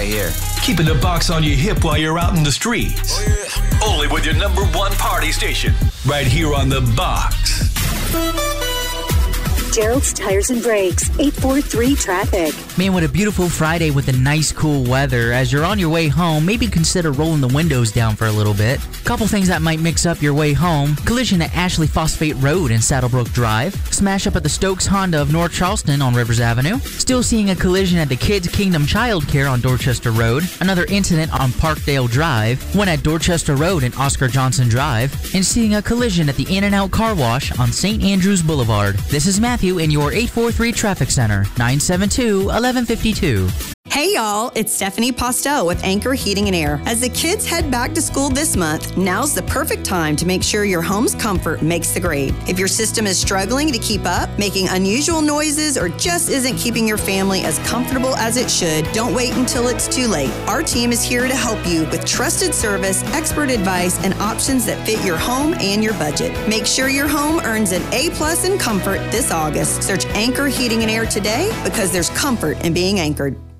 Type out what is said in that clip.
right here. Keeping the box on your hip while you're out in the streets. Oh, yeah. Only with your number one party station. Right here on The Box. Gerald's Tires and Brakes, 843 Traffic. Man, what a beautiful Friday with the nice cool weather. As you're on your way home, maybe consider rolling the windows down for a little bit. Couple things that might mix up your way home. Collision at Ashley Phosphate Road and Saddlebrook Drive. Smash up at the Stokes Honda of North Charleston on Rivers Avenue. Still seeing a collision at the Kids Kingdom Child Care on Dorchester Road. Another incident on Parkdale Drive. One at Dorchester Road and Oscar Johnson Drive. And seeing a collision at the In-N-Out Car Wash on St. Andrews Boulevard. This is Matthew in your 843 Traffic Center, 972-1152. Hey y'all, it's Stephanie Postel with Anchor Heating and Air. As the kids head back to school this month, now's the perfect time to make sure your home's comfort makes the grade. If your system is struggling to keep up, making unusual noises, or just isn't keeping your family as comfortable as it should, don't wait until it's too late. Our team is here to help you with trusted service, expert advice, and options that fit your home and your budget. Make sure your home earns an A+ in comfort this August. Search Anchor Heating and Air today because there's comfort in being anchored.